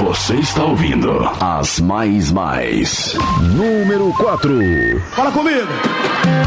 Você está ouvindo as mais. Número 4. Fala comigo.